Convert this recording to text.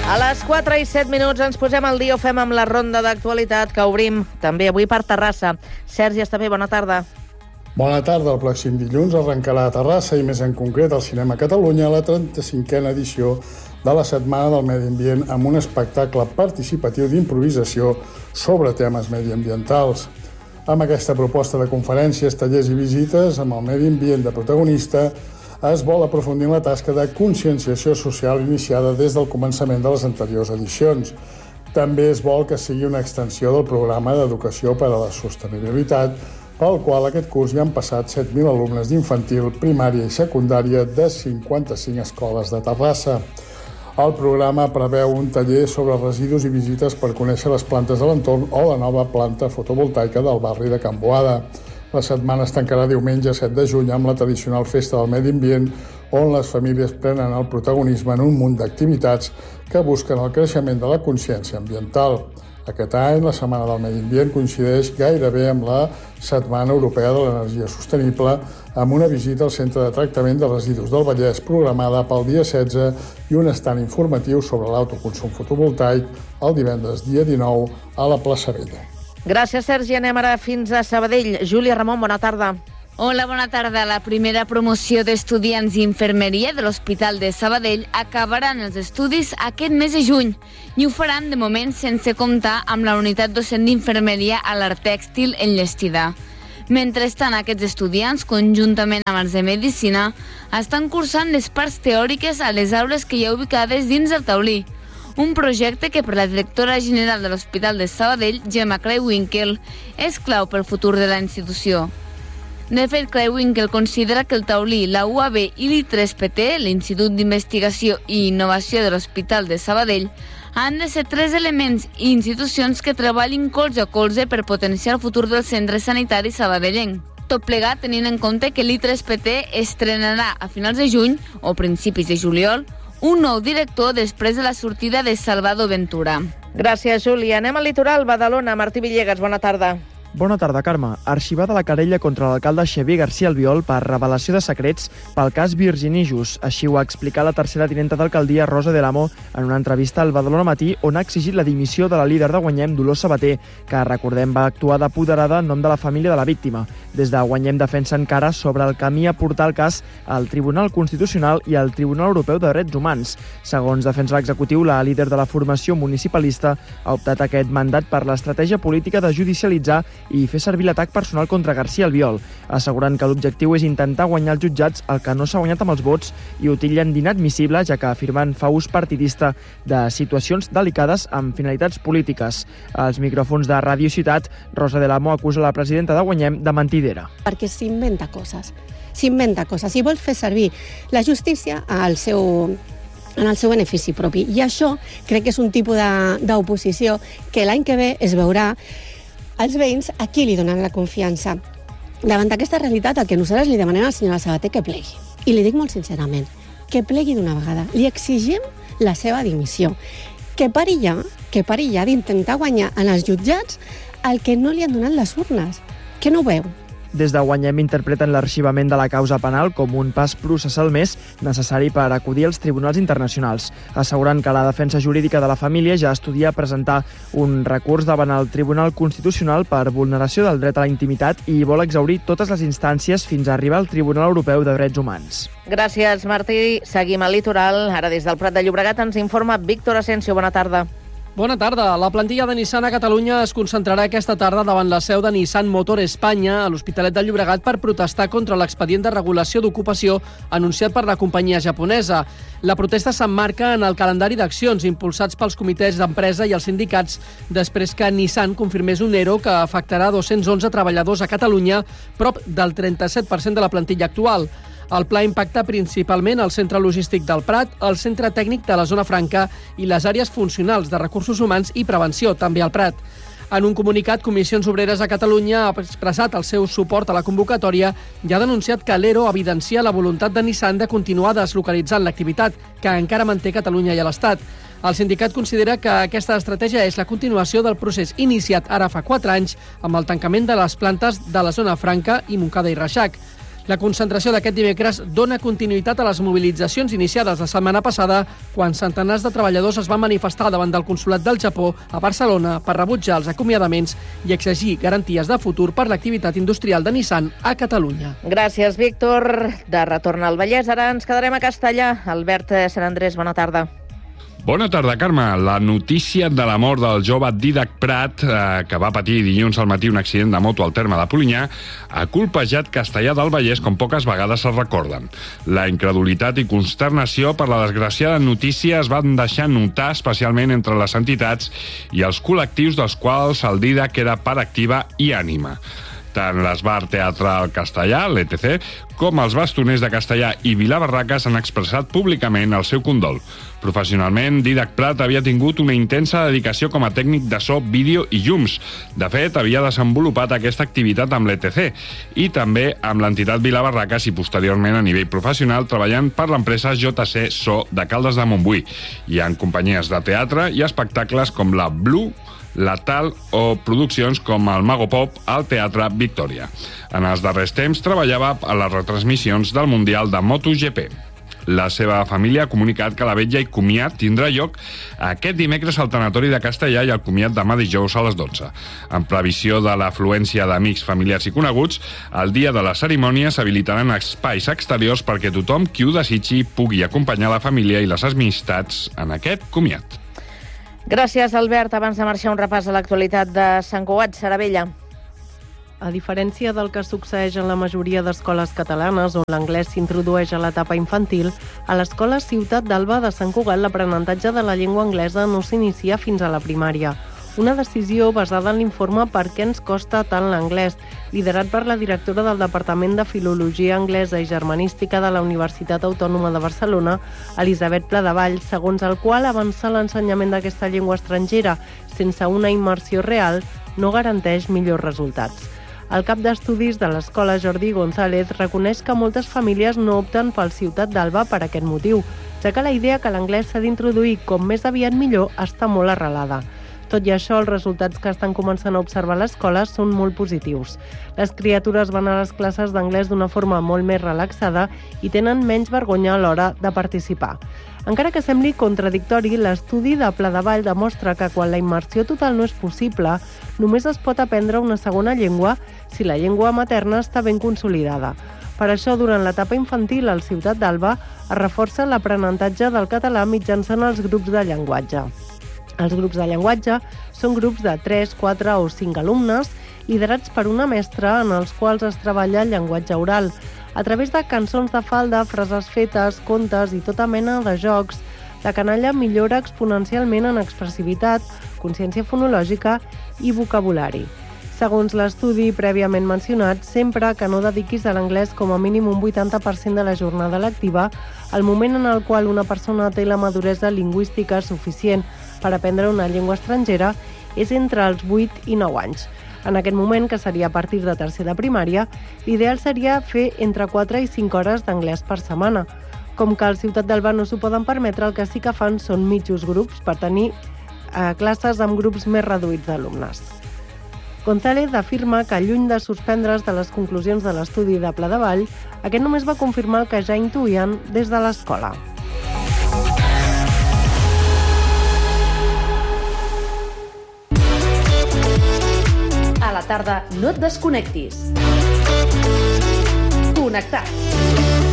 A les 4 i 7 minuts ens posem al dia, ho fem amb la ronda d'actualitat que obrim també avui per Terrassa. Sergi Estavé, bona tarda. Bona tarda. El pròxim dilluns arrencarà a Terrassa i més en concret al Cinema Catalunya la 35a edició de la Setmana del Medi Ambient amb un espectacle participatiu d'improvisació sobre temes mediambientals. Amb aquesta proposta de conferències, tallers i visites amb el medi ambient de protagonista es vol aprofundir en la tasca de conscienciació social iniciada des del començament de les anteriors edicions. També es vol que sigui una extensió del programa d'educació per a la sostenibilitat, pel qual aquest curs hi han passat 7.000 alumnes d'infantil, primària i secundària de 55 escoles de Terrassa. El programa preveu un taller sobre residus i visites per conèixer les plantes de l'entorn o la nova planta fotovoltaica del barri de Can Boada. La setmana es tancarà diumenge 7 de juny amb la tradicional Festa del Medi Ambient, on les famílies prenen el protagonisme en un munt d'activitats que busquen el creixement de la consciència ambiental. Aquest any, la Setmana del Medi Ambient coincideix gairebé amb la Setmana Europea de l'Energia Sostenible, amb una visita al Centre de Tractament de Residus del Vallès programada pel dia 16 i un estant informatiu sobre l'autoconsum fotovoltaic el divendres dia 19 a la plaça Vella. Gràcies, Sergi. Anem ara fins a Sabadell. Júlia Ramon, bona tarda. Hola, bona tarda. La primera promoció d'estudiants d'infermeria de l'Hospital de Sabadell acabaran els estudis aquest mes de juny i ho faran de moment sense comptar amb la unitat docent d'infermeria a l'Art Tèxtil en Llestida. Mentrestant, aquests estudiants, conjuntament amb els de Medicina, estan cursant les parts teòriques a les aules que hi ha ubicades dins del taulí. Un projecte que per la directora general de l'Hospital de Sabadell, Gemma Creuwinkel, és clau pel futur de la institució. De fet, Creuwinkel considera que el taulí, la UAB i l'I3PT, l'Institut d'Investigació i Innovació de l'Hospital de Sabadell, han de ser 3 elements i institucions que treballin colze a colze per potenciar el futur del centre sanitari sabadellenc. Tot plegat tenint en compte que l'I3PT estrenarà a finals de juny o principis de juliol un nou director després de la sortida de Salvador Ventura. Gràcies, Júlia. Anem al litoral, Badalona. Martí Villegas, bona tarda. Bona tarda, Carme. Arxivada la querella contra l'alcalde Xavier García Albiol per revelació de secrets pel cas Virginijus. Així ho ha explicat la tercera tinenta d'alcaldia, Rosa de l'Amo, en una entrevista al Badalona Matí, on ha exigit la dimissió de la líder de Guanyem, Dolors Sabater, que, recordem, va actuar d'apoderada en nom de la família de la víctima. Des de Guanyem defensen encara sobre el camí a portar el cas al Tribunal Constitucional i al Tribunal Europeu de Drets Humans. Segons defensa l'executiu, la líder de la formació municipalista ha optat aquest mandat per l'estratègia política de judicialitzar i fer servir l'atac personal contra García Albiol, assegurant que l'objectiu és intentar guanyar els jutjats el que no s'ha guanyat amb els vots i ho titllen d'inadmissible, ja que afirmen fa ús partidista de situacions delicades amb finalitats polítiques. Als micròfons de Ràdio Ciutat, Rosa de l'Amo acusa la presidenta de Guanyem de mentidera. Perquè s'inventa coses. I vol fer servir la justícia en el seu benefici propi. I això crec que és un tipus d'oposició que l'any que ve es veurà els veïns a qui li donen la confiança. Davant d'aquesta realitat, el que nosaltres li demanem a la senyora Sabater que plegui. I li dic molt sincerament, que plegui d'una vegada. Li exigim la seva dimissió. Que pari ja d'intentar guanyar en els jutjats el que no li han donat les urnes. Que no ho veu? Des de Guanyem interpreten l'arxivament de la causa penal com un pas processal més necessari per acudir als tribunals internacionals, assegurant que la defensa jurídica de la família ja estudia presentar un recurs davant el Tribunal Constitucional per vulneració del dret a la intimitat i vol exhaurir totes les instàncies fins a arribar al Tribunal Europeu de Drets Humans. Gràcies, Martí. Seguim al litoral. Ara des del Prat de Llobregat ens informa Víctor Asensio. Bona tarda. Bona tarda. La plantilla de Nissan a Catalunya es concentrarà aquesta tarda davant la seu de Nissan Motor Espanya a l'Hospitalet de Llobregat per protestar contra l'expedient de regulació d'ocupació anunciat per la companyia japonesa. La protesta s'emmarca en el calendari d'accions impulsats pels comitès d'empresa i els sindicats després que Nissan confirmés un ERO que afectarà 211 treballadors a Catalunya, prop del 37% de la plantilla actual. El pla impacta principalment el centre logístic del Prat, el centre tècnic de la Zona Franca i les àrees funcionals de recursos humans i prevenció, també al Prat. En un comunicat, Comissions Obreres a Catalunya ha expressat el seu suport a la convocatòria i ha denunciat que l'ERO evidencia la voluntat de Nissan de continuar deslocalitzant l'activitat, que encara manté Catalunya i l'Estat. El sindicat considera que aquesta estratègia és la continuació del procés iniciat ara fa 4 anys amb el tancament de les plantes de la Zona Franca i Montcada i Reixac. La concentració d'aquest dimecres dona continuïtat a les mobilitzacions iniciades la setmana passada quan centenars de treballadors es van manifestar davant del Consolat del Japó a Barcelona per rebutjar els acomiadaments i exigir garanties de futur per l'activitat industrial de Nissan a Catalunya. Gràcies, Víctor. De retorn al Vallès, ara ens quedarem a Castellà. Albert Sant Andrés, bona tarda. Bona tarda, Carme. La notícia de la mort del jove Dídac Prat, que va patir dilluns al matí un accident de moto al terme de Polinyà, ha colpejat Castellà del Vallès com poques vegades es recorden. La incredulitat i consternació per la desgraciada notícia es van deixar notar especialment entre les entitats i els col·lectius dels quals el Dídac era part activa i ànima. Tant l'Esbar Teatral Castellà, l'ETC, com els bastoners de Castellà i Vilabarraques han expressat públicament el seu condol. Professionalment, Dídac Prat havia tingut una intensa dedicació com a tècnic de so, vídeo i llums. De fet, havia desenvolupat aquesta activitat amb l'ETC i també amb l'entitat Vilabarraques i posteriorment a nivell professional treballant per l'empresa JC So de Caldes de Montbui i en companyies de teatre i espectacles com la Blue, la Tal o produccions com el Mago Pop al Teatre Victòria. En els darrers temps treballava a les retransmissions del Mundial de MotoGP. La seva família ha comunicat que la vetlla i comiat tindrà lloc aquest dimecres al tanatori de Castellà i el comiat demà dijous a les 12. En previsió de l'afluència d'amics, familiars i coneguts, el dia de la cerimònia s'habilitaran espais exteriors perquè tothom qui ho desitgi pugui acompanyar la família i les amistats en aquest comiat. Gràcies, Albert. Abans de marxar, un repàs a l'actualitat de Sant Cugat, Saravella. A diferència del que succeeix en la majoria d'escoles catalanes, on l'anglès s'introdueix a l'etapa infantil, a l'Escola Ciutat d'Alba de Sant Cugat l'aprenentatge de la llengua anglesa no s'inicia fins a la primària. Una decisió basada en l'informe Per què ens costa tant l'anglès, liderat per la directora del Departament de Filologia Anglesa i Germanística de la Universitat Autònoma de Barcelona, Elisabet Pladevall, segons el qual avançar l'ensenyament d'aquesta llengua estrangera sense una immersió real no garanteix millors resultats. El cap d'estudis de l'escola, Jordi González, reconeix que moltes famílies no opten pel Ciutat d'Alba per aquest motiu, ja que la idea que l'anglès s'ha d'introduir com més aviat millor està molt arrelada. Tot i això, els resultats que estan començant a observar a l'escola són molt positius. Les criatures van a les classes d'anglès d'una forma molt més relaxada i tenen menys vergonya a l'hora de participar. Encara que sembli contradictori, l'estudi de Pladevall demostra que quan la immersió total no és possible, només es pot aprendre una segona llengua si la llengua materna està ben consolidada. Per això, durant l'etapa infantil al Ciutat d'Alba, es reforça l'aprenentatge del català mitjançant els grups de llenguatge. Els grups de llenguatge són grups de 3, 4 o 5 alumnes, liderats per una mestra en els quals es treballa el llenguatge oral. A través de cançons de falda, frases fetes, contes i tota mena de jocs, la canalla millora exponencialment en expressivitat, consciència fonològica i vocabulari. Segons l'estudi prèviament mencionat, sempre que no dediquis a l'anglès com a mínim un 80% de la jornada lectiva, el moment en el qual una persona té la maduresa lingüística suficient per aprendre una llengua estrangera és entre els 8 i 9 anys. En aquest moment, que seria a partir de tercer de primària, l'ideal seria fer entre 4 i 5 hores d'anglès per setmana. Com que al Ciutat d'Alba no s'ho poden permetre, el que sí que fan són mitjos grups per tenir classes amb grups més reduïts d'alumnes. González afirma que, lluny de suspendre's de les conclusions de l'estudi de Pladevall, aquest només va confirmar el que ja intuïen des de l'escola. A la tarda no et desconnectis. Connectats.